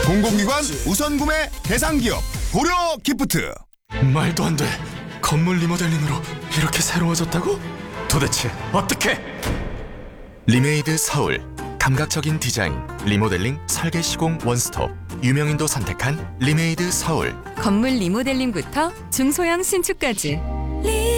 공공기관 우선 구매 대상 기업 고려 기프트. 말도 안 돼. 건물 리모델링으로 이렇게 새로워졌다고? 도대체 어떻게? 리메이드 서울. 감각적인 디자인, 리모델링, 설계 시공 원스톱. 유명인도 선택한 리메이드 서울. 건물 리모델링부터 중소형 신축까지